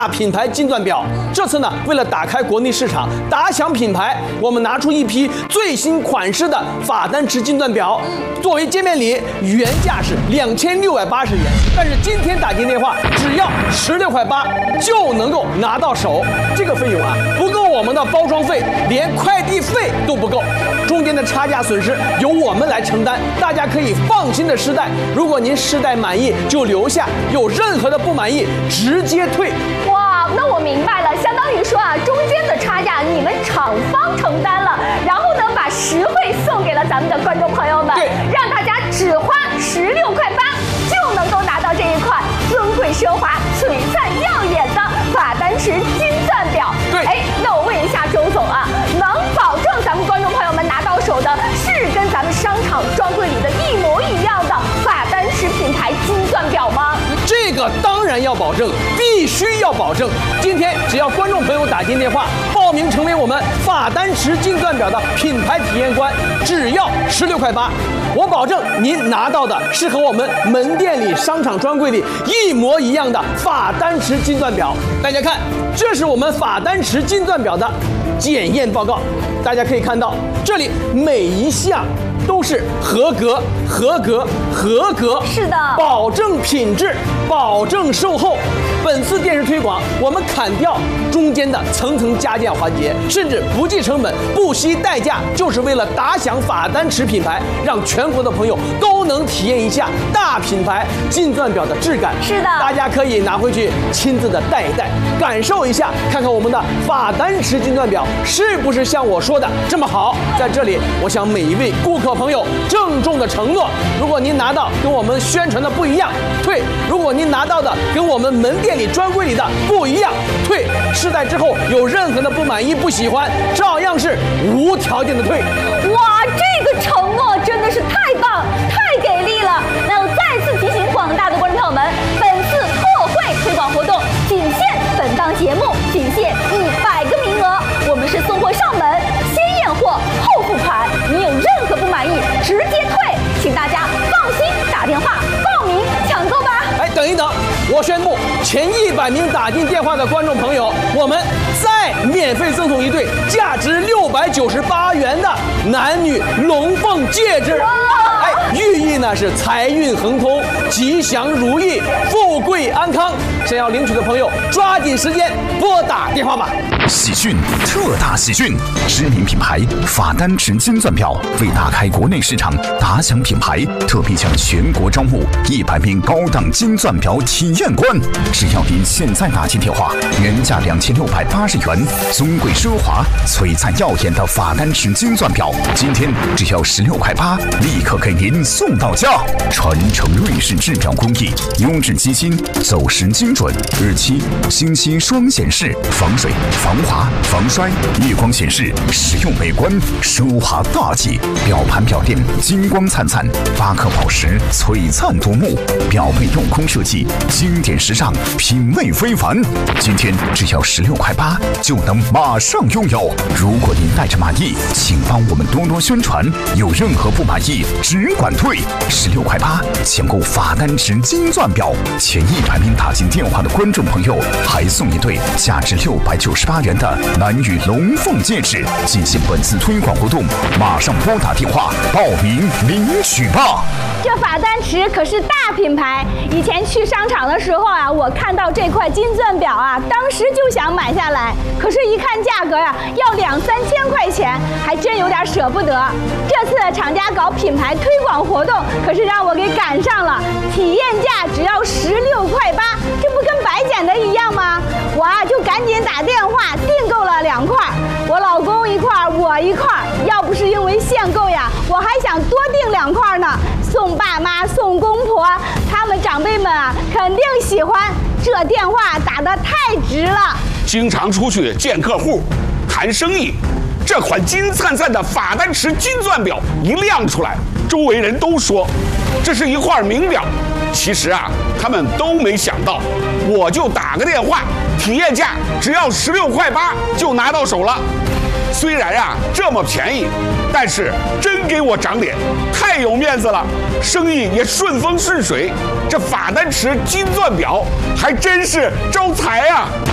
品牌金钻表。这次呢，为了打开国内市场，打响品牌，我们拿出一批最新款式的法丹池金钻表，作为见面礼，原价是2680元，但是今天打进电话只要16块8就能够拿到手。这个费用啊，不够我们的包装费，连快递费都不够，中间的差价损失由我们来承担，大家可以放心的试戴。如果您试戴满意就留下，有任何的不满意直接退。 哇，那我明白了，相当于说啊，中间的差价你们厂方承担了，然后呢，把实惠送给了咱们的观众朋友们， 对， 让大家只花16块8就能够拿到这一款尊贵奢华、璀璨耀眼的法丹池金钻表。 对， 哎，那我问一下周总啊，能保证咱们观众朋友们拿到手的是跟咱们商场专柜里的一模一样的法丹池品牌金钻表吗？ 这个当然要保证，必须要保证。今天只要观众朋友打进电话报名成为我们法丹池金钻表的品牌体验官，只要16块8，我保证您拿到的是和我们门店里、商场专柜里一模一样的法丹池金钻表。大家看，这是我们法丹池金钻表的检验报告，大家可以看到，这里每一项都是合格、合格、合格， 是的， 保证品质，保证售后。本次电视推广，我们砍掉中间的层层加价环节，甚至不计成本、不惜代价，就是为了打响法丹池品牌，让全国的朋友都能体验一下大品牌金钻表的质感。 是的， 大家可以拿回去亲自的戴一戴，感受一下，看看我们的法丹池金钻表是不是像我说的这么好。在这里，我向每一位顾客朋友郑重的承诺，如果您拿到跟我们宣传的不一样，退；如果您拿到的跟我们门店里专柜里的不一样，退。试戴之后有任何的不满意、不喜欢，照样是无条件的退。 哇，这个承诺真的是太棒、太给力了！那我再次提醒广大的观众朋友们，本次特惠推广活动仅限本档节目，仅限100个名额。我们是送货上门，先验货后付款，你有任何不满意直接退，请大家放心打电话报名抢购吧。 哎，等一等，我宣布，前100名打进电话的观众朋友，我们再免费赠送一对价值698元的男女龙凤戒指。哎，寓意呢是财运亨通、吉祥如意、富贵安康。想要领取的朋友，抓紧时间拨打电话吧。 喜讯，特大喜讯！知名品牌法丹池金钻表为打开国内市场，打响品牌，特别向全国招募100名高档金钻表体验官。只要您现在打进电话，原价2680元，尊贵奢华、璀璨耀眼的法丹池金钻表，今天只要16块8，立刻给您送到家。传承瑞士制表工艺，优质机芯，走时精准，日期、星期双显示，防水、防滑、防摔，夜光显示，实用美观，奢华大气。表盘表垫金光灿灿，8颗宝石璀璨夺目，表背镂空设计，经典时尚，品味非凡。今天只要16块8就能马上拥有。如果您带着满意，请帮我们多多宣传，有任何不满意只管退。16块8抢购法丹池金钻表，前100名打进电话的观众朋友还送一对价值698元的男女龙凤戒指。进行本次推广活动，马上拨打电话报名领取吧。 这法丹池可是大品牌，以前去商场的时候啊，我看到这块金钻表啊，当时就想买下来，可是一看价格呀，要2、3千块钱，还真有点舍不得。这次厂家搞品牌推广活动，可是让我给赶上了，体验价只要16块8，这不跟白捡的一样吗？我啊就赶紧打电话订购了2块，我老公1块，我1块。要不是因为限购呀，我还想多订2块呢，送爸妈、送公婆，他们长辈们啊肯定喜欢。这电话打得太值了。 经常出去见客户、谈生意，这款金灿灿的法丹池金钻表一亮出来，周围人都说这是一块名表。其实啊，他们都没想到，我就打个电话，体验价只要16块8就拿到手了。虽然啊这么便宜，但是真给我长脸，太有面子了，生意也顺风顺水。这法丹池金钻表还真是招财啊！